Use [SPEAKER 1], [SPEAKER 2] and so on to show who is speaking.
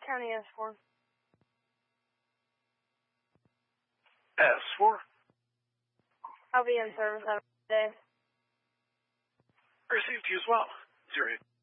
[SPEAKER 1] County S4.
[SPEAKER 2] S4?
[SPEAKER 1] I'll be in service on Monday.
[SPEAKER 2] Received you as well. 08.